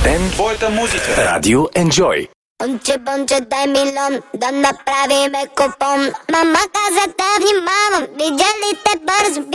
ден. Твоята музика. Радио Enjoy. Бонче, дай милион, да направиме купон. Мама каза да внимавам, видя ли те бързо